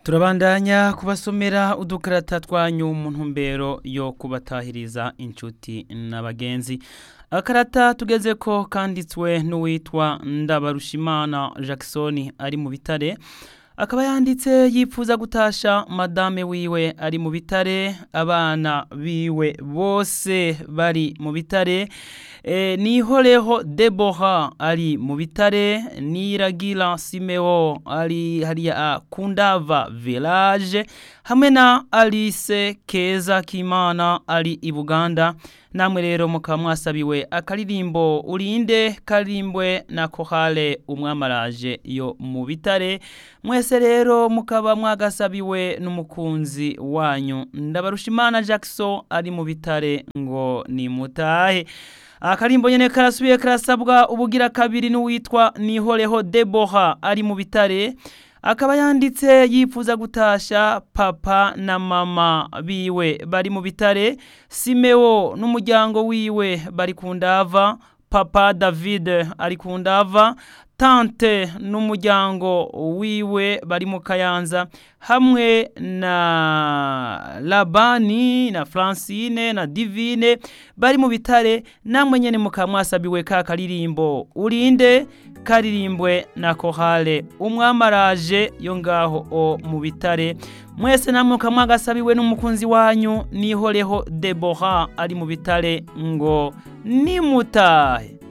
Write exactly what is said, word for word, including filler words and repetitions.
Turabandanya kubasomera udukarata twanyu mu ntumbero yo kubatahiriza inshuti n'abagenzi. Akarata tugeze ko kanditswe n'uwitwa Ndabarushimana Jackson ari mu Bitare. Akaba yanditse yipfuza gutasha madame wiwe ari mu Bitare, abana biwe bose bari mu Bitare. E, Nihoreho Deborah ari mu Bitare, Niragira Simeo ari hariya Kundava Village, hamwe na Alice Keza Kimana ari i Buganda. Namwe rero mukaba mwasabiwe akaririmbo urinde karimbwe na Kohale umwamaraje yo mu Bitare. Mwese rero mukaba mwagasabiwe n'umukunzi wanyu Ndabarushimana Jackson ari mu Bitare ngo ni mutahe. Akarimbo nyene karasubiye karasabwa ubugira kabiri n'uwitwa Nihoreho Deborah ari mu Bitare. Akaba yanditse yipfuza gutasha papa na mama biwe bari mu Bitare, Simeo n'umuryango wiwe bari Kundava, papa David ari Kundava, tante n'umuryango wiwe bari mu Kayanza, hamwe na Labani na Francine na Divine bari mu Bitare. Namwe nyene mukamwasabiwe ka karirimbo urinde karirimbwe na Kohale umwamaraje yo ngaho o mu Bitare. Mwese namwe mukamwagasabiwe n'umukunzi wanyu Nihoreho Deborah ari mu Bitare ngo ni mutahe.